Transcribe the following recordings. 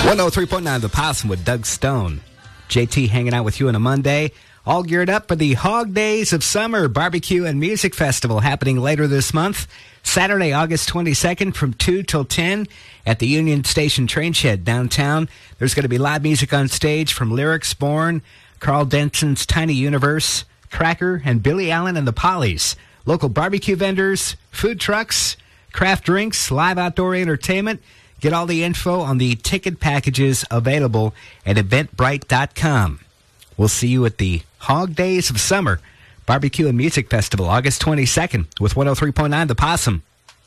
103.9 The Possum with Doug Stone. JT hanging out with you on a Monday. All geared up for the Hog Days of Summer Barbecue and Music Festival happening later this month. Saturday, August 22nd from 2 till 10 at the Union Station Train Shed downtown. There's going to be live music on stage from Lyrics Born, Carl Denson's Tiny Universe, Cracker, and Billy Allen and the Pollies. Local barbecue vendors, food trucks, craft drinks, live outdoor entertainment. Get all the info on the ticket packages available at eventbrite.com. We'll see you at the Hog Days of Summer Barbecue and Music Festival, August 22nd with 103.9 The Possum.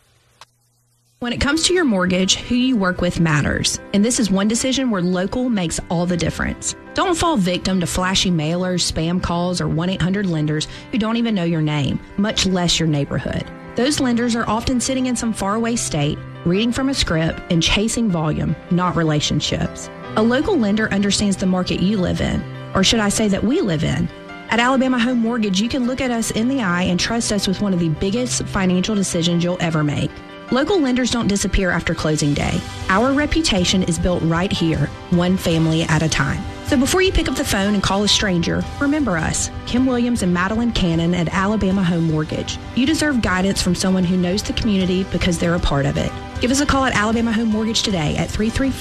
When it comes to your mortgage, who you work with matters. And this is one decision where local makes all the difference. Don't fall victim to flashy mailers, spam calls, or 1-800-lenders who don't even know your name, much less your neighborhood. Those lenders are often sitting in some faraway state, reading from a script, and chasing volume, not relationships. A local lender understands the market you live in, or should I say that we live in. At Alabama Home Mortgage, you can look at us in the eye and trust us with one of the biggest financial decisions you'll ever make. Local lenders don't disappear after closing day. Our reputation is built right here, one family at a time. So before you pick up the phone and call a stranger, remember us, Kim Williams and Madeline Cannon at Alabama Home Mortgage. You deserve guidance from someone who knows the community because they're a part of it. Give us a call at Alabama Home Mortgage today at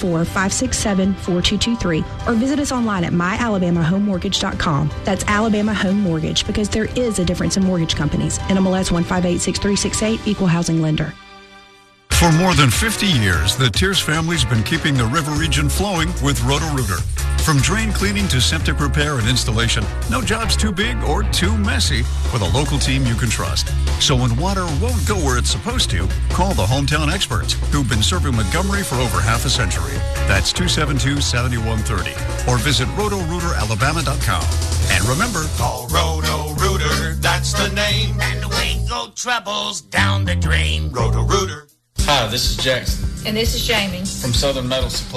334-567-4223 or visit us online at myalabamahomemortgage.com. That's Alabama Home Mortgage because there is a difference in mortgage companies. NMLS 1586368, Equal Housing Lender. For more than 50 years, the Tears family's been keeping the river region flowing with Roto-Rooter. From drain cleaning to septic repair and installation, no job's too big or too messy with a local team you can trust. So when water won't go where it's supposed to, call the hometown experts who've been serving Montgomery for over half a century. That's 272-7130 or visit rotorooteralabama.com. And remember, call Roto-Rooter, that's the name. And away go troubles down the drain. Roto-Rooter. Hi, this is Jackson. And this is Jamie. From Southern Metal Supply.